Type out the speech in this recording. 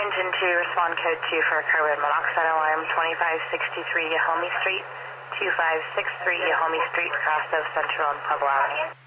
Engine 2, respond code 2 for carbon monoxide alarm, 2563 Yahomie Street, 2563 Yahomie Street, cross of Central and Pueblo Avenue.